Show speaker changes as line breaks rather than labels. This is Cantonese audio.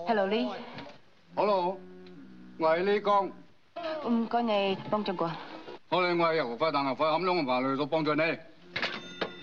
Hello Lý.
Hello，我係李剛。
唔該你幫助我。
我哋係由快蛋牛快冚窿嘅朋友嚟到幫助你。